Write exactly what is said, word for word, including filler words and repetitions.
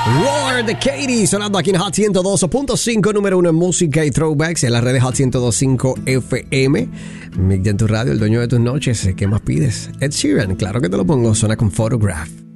Roar de Katy sonando aquí en Hot ciento dos punto cinco, número uno en música y throwbacks en las redes Hot ciento dos punto cinco F M. Mick en tu radio, el dueño de tus noches. ¿Qué más pides? Ed Sheeran, claro que te lo pongo, suena con Photograph.